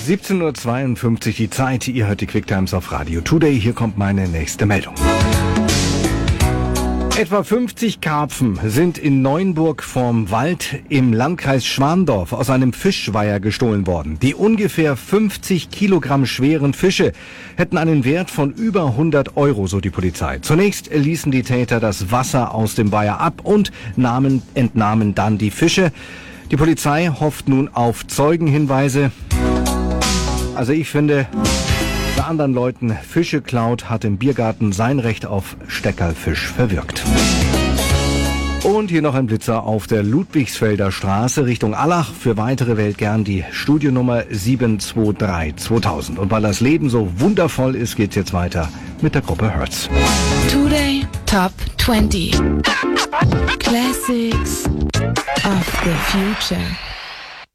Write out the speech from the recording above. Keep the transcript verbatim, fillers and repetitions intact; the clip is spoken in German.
siebzehn Uhr zweiundfünfzig die Zeit. Ihr hört die Quick Times auf Radio Today. Hier kommt meine nächste Meldung. Etwa fünfzig Karpfen sind in Neunburg vorm Wald im Landkreis Schwandorf aus einem Fischweiher gestohlen worden. Die ungefähr fünfzig Kilogramm schweren Fische hätten einen Wert von über hundert Euro, so die Polizei. Zunächst ließen die Täter das Wasser aus dem Weiher ab und nahmen, entnahmen dann die Fische. Die Polizei hofft nun auf Zeugenhinweise. Also ich finde, wer anderen Leuten Fische klaut, hat im Biergarten sein Recht auf Steckerfisch verwirkt. Und hier noch ein Blitzer auf der Ludwigsfelder Straße Richtung Allach. Für weitere wählt gern die Studionummer sieben zwei drei zweitausend. Und weil das Leben so wundervoll ist, geht's jetzt weiter mit der Gruppe Hertz. Today Top zwanzig. Classics of the Future.